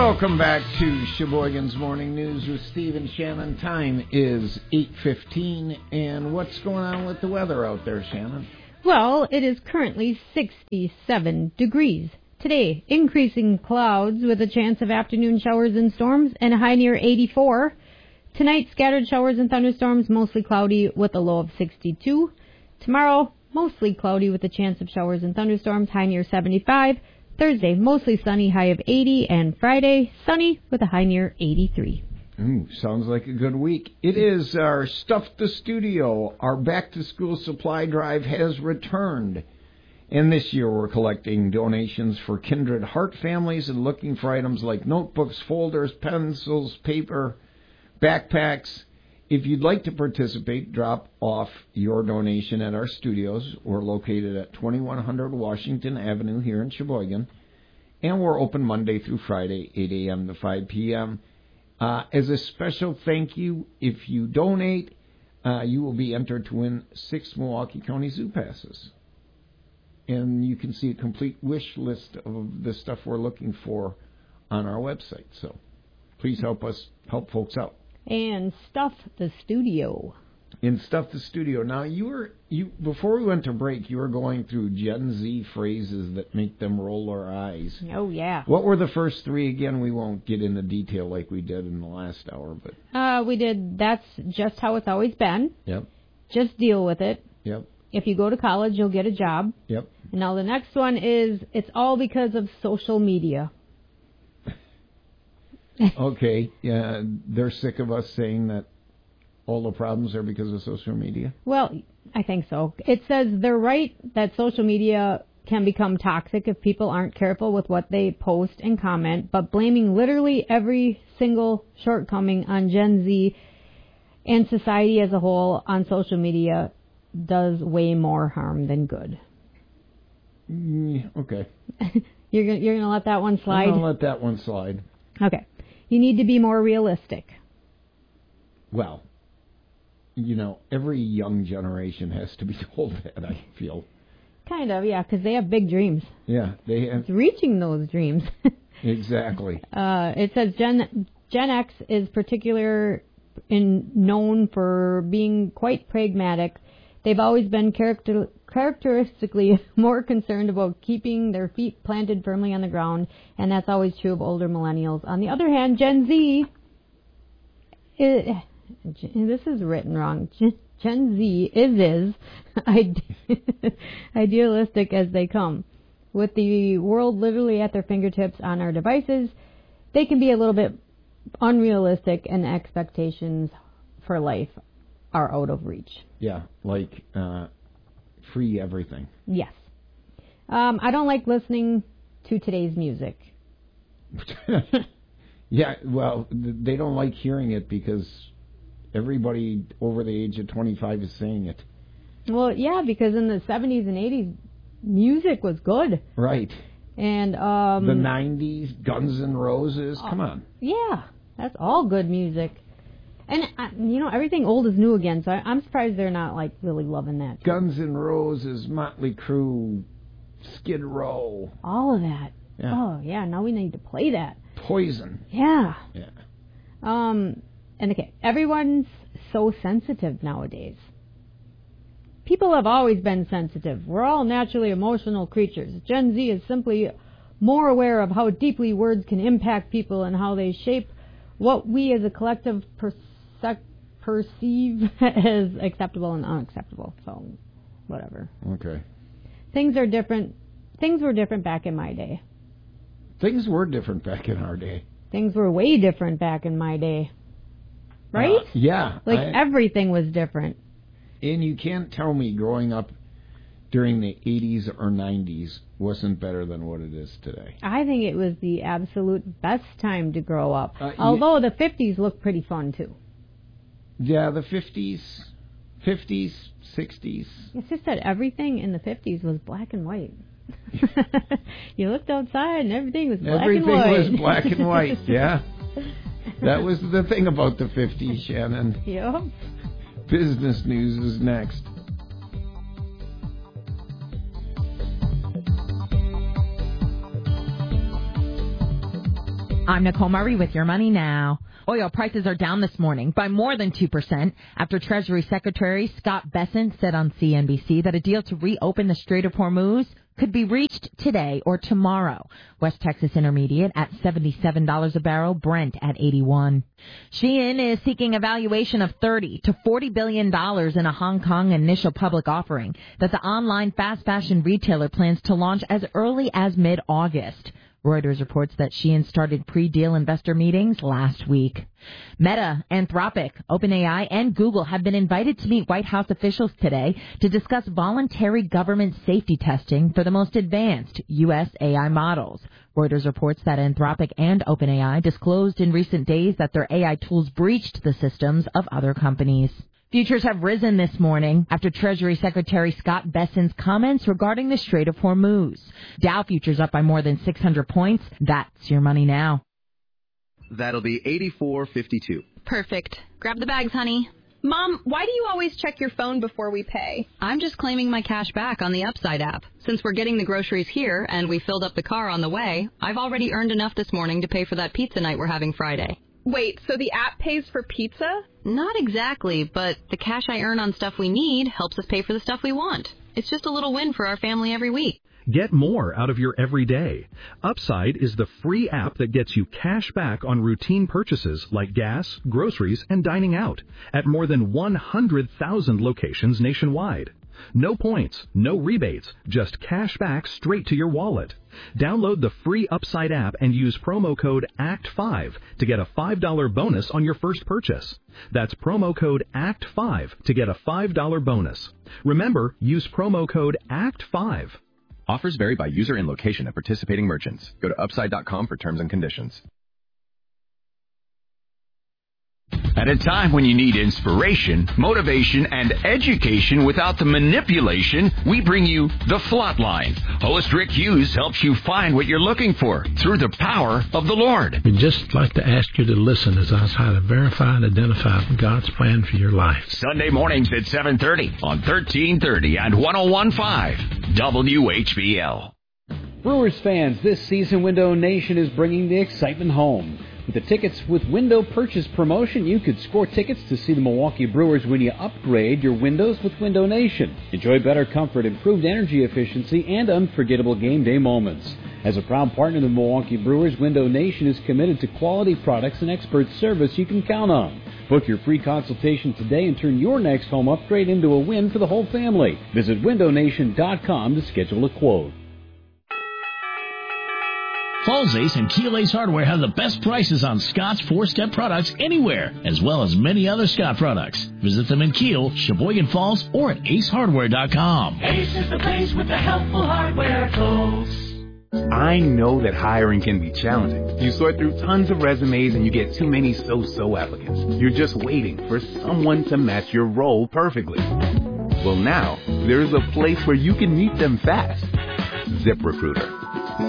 Welcome back to Sheboygan's Morning News with Steve and Shannon. Time is 8:15, and what's going on with the weather out there, Shannon? Well, it is currently 67 degrees. Today, increasing clouds with a chance of afternoon showers and storms and a high near 84. Tonight, scattered showers and thunderstorms, mostly cloudy with a low of 62. Tomorrow, mostly cloudy with a chance of showers and thunderstorms, high near 75. Thursday, mostly sunny, high of 80. And Friday, sunny with a high near 83. Ooh, sounds like a good week. It is our Stuff the Studio. Our back-to-school supply drive has returned. And this year we're collecting donations for Kindred Heart families and looking for items like notebooks, folders, pencils, paper, backpacks. If you'd like to participate, drop off your donation at our studios. We're located at 2100 Washington Avenue here in Sheboygan. And we're open Monday through Friday, 8 a.m. to 5 p.m. As a special thank you, if you donate, you will be entered to win 6 Milwaukee County Zoo passes. And you can see a complete wish list of the stuff we're looking for on our website. So please help folks out. And Stuff the Studio. In Stuff the Studio. Now, you before we went to break, you were going through Gen Z phrases that make them roll their eyes. Oh, yeah. What were the first 3 again? We won't get into detail like we did in the last hour, but we did, that's just how it's always been. Yep. Just deal with it. Yep. If you go to college, you'll get a job. Yep. And now the next one is, it's all because of social media. Okay. Yeah, they're sick of us saying that all the problems are because of social media? Well, I think so. It says they're right that social media can become toxic if people aren't careful with what they post and comment, but blaming literally every single shortcoming on Gen Z and society as a whole on social media does way more harm than good. Okay. You're gonna let that one slide? I'm going to let that one slide. Okay. You need to be more realistic. Well, every young generation has to be told that, I feel. Kind of, yeah, because they have big dreams. Yeah, they have. It's reaching those dreams. Exactly. It says Gen X is known for being quite pragmatic. They've always been characteristically more concerned about keeping their feet planted firmly on the ground, and that's always true of older millennials. On the other hand, Gen Z, this is written wrong. Gen Z is idealistic as they come. With the world literally at their fingertips on our devices, they can be a little bit unrealistic, and expectations for life are out of reach. Yeah, like free everything. Yes. I don't like listening to today's music. Yeah, well, they don't like hearing it because everybody over the age of 25 is saying it. Well, yeah, because in the 70s and 80s, music was good. Right. And the 90s, Guns N' Roses, come on. Yeah, that's all good music. And, everything old is new again, so I'm surprised they're not, really loving that. Guns N' Roses, Motley Crue, Skid Row. All of that. Yeah. Oh, yeah, now we need to play that. Poison. Yeah. Yeah. And, okay, everyone's so sensitive nowadays. People have always been sensitive. We're all naturally emotional creatures. Gen Z is simply more aware of how deeply words can impact people and how they shape what we as a collective perceive as acceptable and unacceptable. So, whatever. Okay. Things are different. Things were different back in my day. Things were different back in our day. Things were way different back in my day. Right? Yeah. Everything was different. And you can't tell me growing up during the 80s or 90s wasn't better than what it is today. I think it was the absolute best time to grow up. Although the 50s looked pretty fun, too. Yeah, the 50s, 60s. It's just that everything in the 50s was black and white. You looked outside and everything was black and white. Everything was black and white, yeah. That was the thing about the 50s, Shannon. Yep. Business news is next. I'm Nicole Murray with Your Money Now. Oil prices are down this morning by more than 2% after Treasury Secretary Scott Bessent said on CNBC that a deal to reopen the Strait of Hormuz could be reached today or tomorrow. West Texas Intermediate at $77 a barrel, Brent at $81. Shein is seeking a valuation of $30 to $40 billion in a Hong Kong initial public offering that the online fast fashion retailer plans to launch as early as mid-August. Reuters reports that Shein started pre-deal investor meetings last week. Meta, Anthropic, OpenAI, and Google have been invited to meet White House officials today to discuss voluntary government safety testing for the most advanced U.S. AI models. Reuters reports that Anthropic and OpenAI disclosed in recent days that their AI tools breached the systems of other companies. Futures have risen this morning after Treasury Secretary Scott Bessent's comments regarding the Strait of Hormuz. Dow futures up by more than 600 points. That's Your Money Now. That'll be $84.52. Perfect. Grab the bags, honey. Mom, why do you always check your phone before we pay? I'm just claiming my cash back on the Upside app. Since we're getting the groceries here and we filled up the car on the way, I've already earned enough this morning to pay for that pizza night we're having Friday. Wait, so the app pays for pizza? Not exactly, but the cash I earn on stuff we need helps us pay for the stuff we want. It's just a little win for our family every week. Get more out of your everyday. Upside is the free app that gets you cash back on routine purchases like gas, groceries, and dining out at more than 100,000 locations nationwide. No points, no rebates, just cash back straight to your wallet. Download the free Upside app and use promo code ACT5 to get a $5 bonus on your first purchase. That's promo code ACT5 to get a $5 bonus. Remember, use promo code ACT5. Offers vary by user and location at participating merchants. Go to Upside.com for terms and conditions. At a time when you need inspiration, motivation, and education without the manipulation, we bring you The Flatline. Host Rick Hughes helps you find what you're looking for through the power of the Lord. We'd just like to ask you to listen as I try to verify and identify God's plan for your life. Sunday mornings at 7:30 on 1330 and 101.5 WHBL. Brewers fans, this season Window Nation is bringing the excitement home. With the Tickets with Window purchase promotion, you could score tickets to see the Milwaukee Brewers when you upgrade your windows with Window Nation. Enjoy better comfort, improved energy efficiency, and unforgettable game day moments. As a proud partner of the Milwaukee Brewers, Window Nation is committed to quality products and expert service you can count on. Book your free consultation today and turn your next home upgrade into a win for the whole family. Visit windownation.com to schedule a quote. Falls Ace and Keel Ace Hardware have the best prices on Scott's 4-step products anywhere, as well as many other Scott products. Visit them in Keel, Sheboygan Falls, or at acehardware.com. Ace is the place with the helpful hardware tools. I know that hiring can be challenging. You sort through tons of resumes and you get too many so-so applicants. You're just waiting for someone to match your role perfectly. Well, now, there's a place where you can meet them fast. ZipRecruiter.